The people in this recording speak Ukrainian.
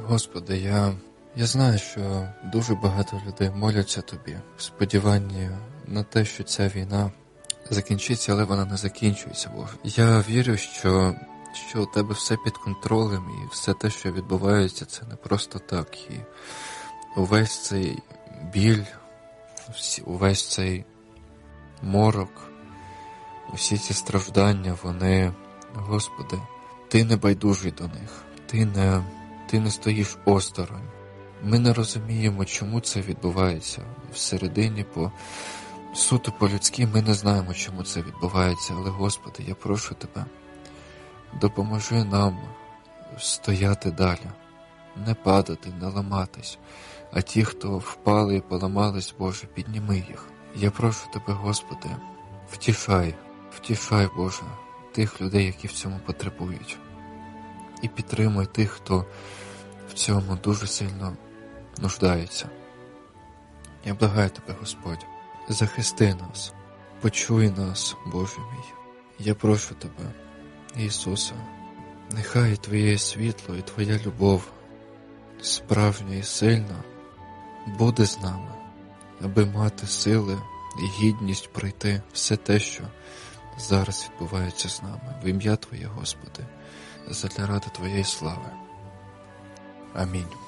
Господи, я знаю, що дуже багато людей моляться Тобі в сподіванні на те, що ця війна закінчиться, але вона не закінчується, Боже. Я вірю, що у Тебе все під контролем і все те, що відбувається, це не просто так. І увесь цей біль, увесь цей морок, усі ці страждання, вони, Господи, Ти не байдужий до них, Ти не стоїш осторонь. Ми не розуміємо, чому це відбувається. Всередині, суто по-людськи, ми не знаємо, чому це відбувається, але, Господи, я прошу Тебе, допоможи нам стояти далі, не падати, не ламатись, а ті, хто впали і поламались, Боже, підніми їх. Я прошу Тебе, Господи, втішай, Боже, тих людей, які в цьому потребують. І підтримуй тих, хто в цьому дуже сильно нуждається. Я благаю Тебе, Господь, захисти нас, почуй нас, Боже мій. Я прошу Тебе, Ісусе, нехай Твоє світло і Твоя любов, справжня і сильна, буде з нами, аби мати сили і гідність пройти все те, що зараз відбувається з нами. В ім'я Твоє, Господи, задля ради Твоєї слави. Амінь.